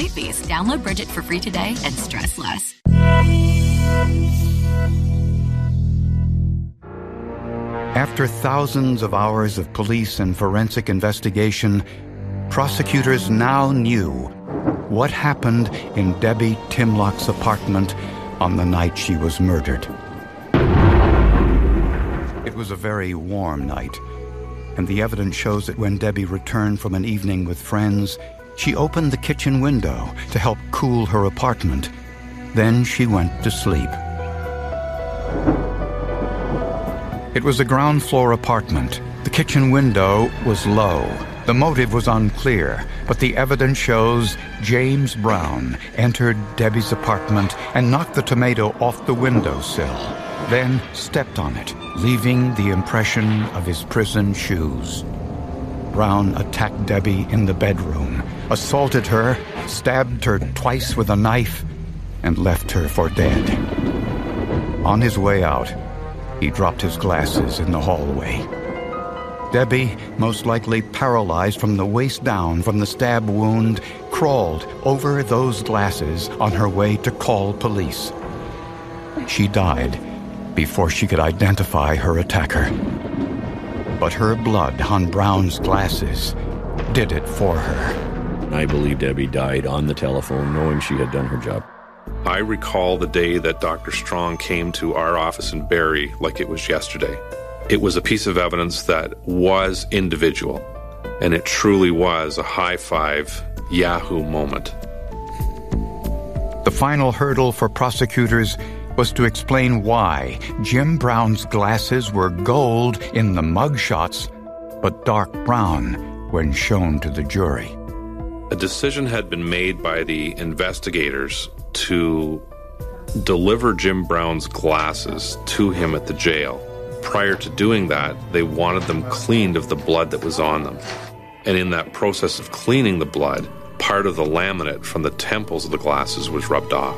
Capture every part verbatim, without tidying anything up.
late fees. Download Bridget for free today and stress less. After thousands of hours of police and forensic investigation, prosecutors now knew what happened in Debbie Timlock's apartment on the night she was murdered. It was a very warm night, and the evidence shows that when Debbie returned from an evening with friends, she opened the kitchen window to help cool her apartment. Then she went to sleep. It was a ground floor apartment. The kitchen window was low. The motive was unclear, but the evidence shows James Brown entered Debbie's apartment and knocked the tomato off the windowsill, then stepped on it, leaving the impression of his prison shoes. Brown attacked Debbie in the bedroom, assaulted her, stabbed her twice with a knife, and left her for dead. On his way out, he dropped his glasses in the hallway. Debbie, most likely paralyzed from the waist down from the stab wound, crawled over those glasses on her way to call police. She died before she could identify her attacker. But her blood on Brown's glasses did it for her. I believe Debbie died on the telephone knowing she had done her job. I recall the day that Doctor Strong came to our office in Barrie like it was yesterday. It was a piece of evidence that was individual, and it truly was a high-five Yahoo moment. The final hurdle for prosecutors was to explain why Jim Brown's glasses were gold in the mugshots, but dark brown when shown to the jury. A decision had been made by the investigators to deliver Jim Brown's glasses to him at the jail. Prior to doing that, they wanted them cleaned of the blood that was on them. And in that process of cleaning the blood, part of the laminate from the temples of the glasses was rubbed off.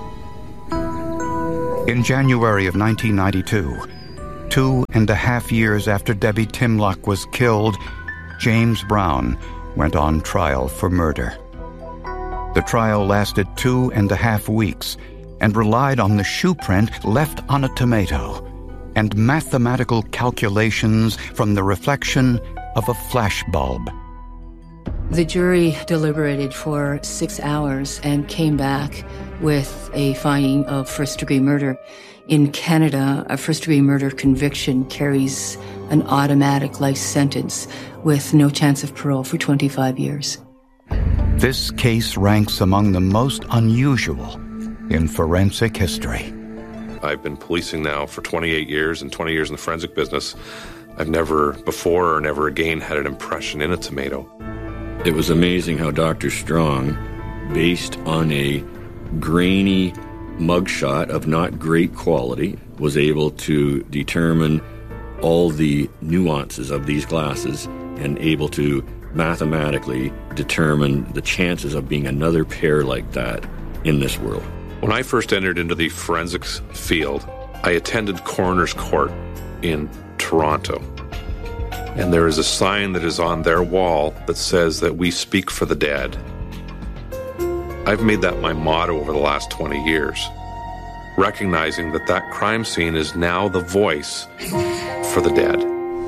In January of nineteen ninety-two, two and a half years after Debbie Timlock was killed, James Brown went on trial for murder. The trial lasted two and a half weeks and relied on the shoe print left on a tomato and mathematical calculations from the reflection of a flashbulb. The jury deliberated for six hours and came back with a finding of first-degree murder. In Canada, a first-degree murder conviction carries an automatic life sentence with no chance of parole for twenty-five years. This case ranks among the most unusual in forensic history. I've been policing now for twenty-eight years and twenty years in the forensic business. I've never before or never again had an impression in a tomato. It was amazing how Doctor Strong, based on a grainy mugshot of not great quality, was able to determine all the nuances of these glasses and able to mathematically determine the chances of being another pair like that in this world. When I first entered into the forensics field, I attended Coroner's Court in Toronto. And there is a sign that is on their wall that says that we speak for the dead. I've made that my motto over the last twenty years, recognizing that that crime scene is now the voice for the dead.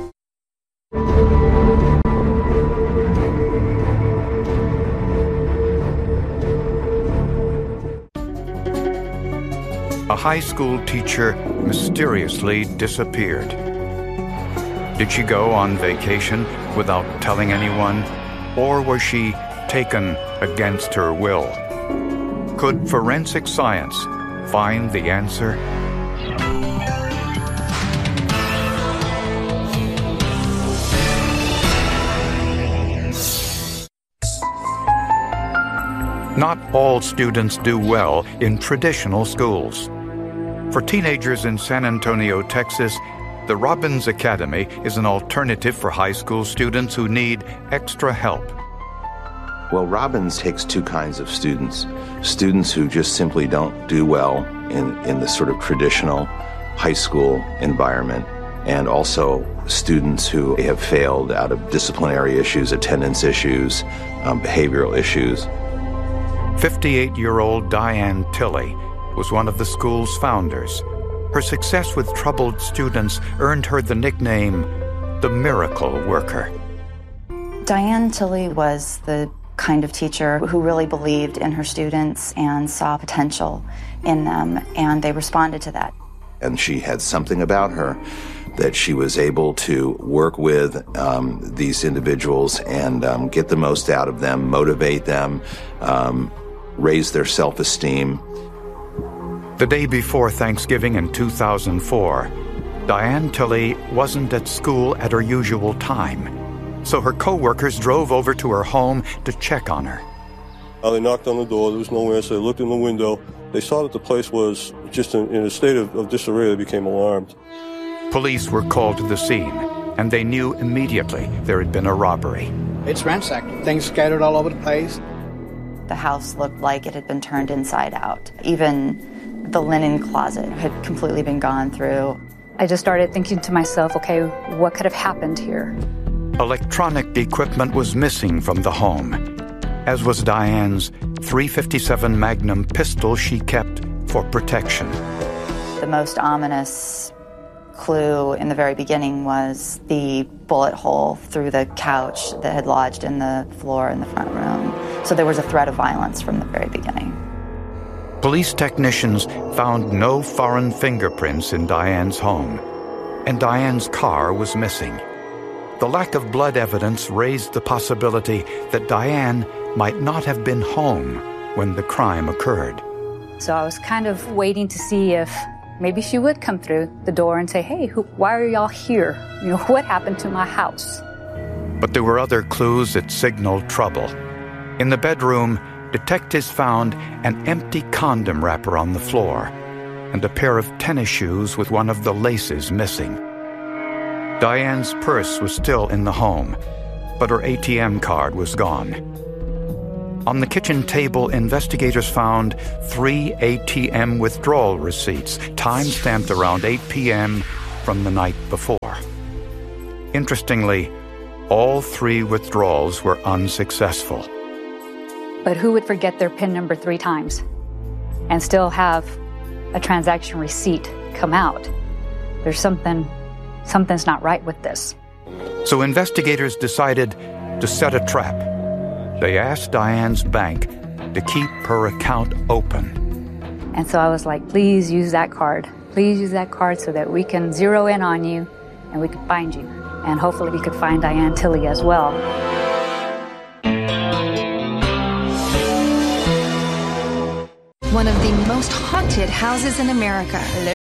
A high school teacher mysteriously disappeared. Did she go on vacation without telling anyone, or was she taken against her will? Could forensic science find the answer? Not all students do well in traditional schools. For teenagers in San Antonio, Texas, the Robbins Academy is an alternative for high school students who need extra help. Well, Robbins takes two kinds of students. Students who just simply don't do well in, in the sort of traditional high school environment, and also students who have failed out of disciplinary issues, attendance issues, um, behavioral issues. fifty-eight-year-old Diane Tilley was one of the school's founders. Her success with troubled students earned her the nickname the Miracle Worker. Diane Tilley was the kind of teacher who really believed in her students and saw potential in them, and they responded to that. And she had something about her that she was able to work with um, these individuals and um, get the most out of them, motivate them, um, raise their self-esteem. The day before Thanksgiving in two thousand four, Diane Tilley wasn't at school at her usual time, so her co-workers drove over to her home to check on her. Uh, they knocked on the door. There was no answer. They looked in the window. They saw that the place was just in, in a state of, of disarray. They became alarmed. Police were called to the scene, and they knew immediately there had been a robbery. It's ransacked. Things scattered all over the place. The house looked like it had been turned inside out. Even the linen closet had completely been gone through. I just started thinking to myself, okay, what could have happened here? Electronic equipment was missing from the home, as was Diane's three fifty-seven Magnum pistol she kept for protection. The most ominous clue in the very beginning was the bullet hole through the couch that had lodged in the floor in the front room. So there was a threat of violence from the very beginning. Police technicians found no foreign fingerprints in Diane's home, and Diane's car was missing. The lack of blood evidence raised the possibility that Diane might not have been home when the crime occurred. So I was kind of waiting to see if maybe she would come through the door and say, hey, who, why are y'all here? You know, what happened to my house? But there were other clues that signaled trouble. In the bedroom, detectives found an empty condom wrapper on the floor and a pair of tennis shoes with one of the laces missing. Diane's purse was still in the home, but her A T M card was gone. On the kitchen table, investigators found three A T M withdrawal receipts, time-stamped around eight p.m. from the night before. Interestingly, all three withdrawals were unsuccessful. But who would forget their PIN number three times and still have a transaction receipt come out? There's something, something's not right with this. So investigators decided to set a trap. They asked Diane's bank to keep her account open. And so I was like, please use that card. Please use that card so that we can zero in on you and we can find you. And hopefully we could find Diane Tilley as well. One of the most haunted houses in America.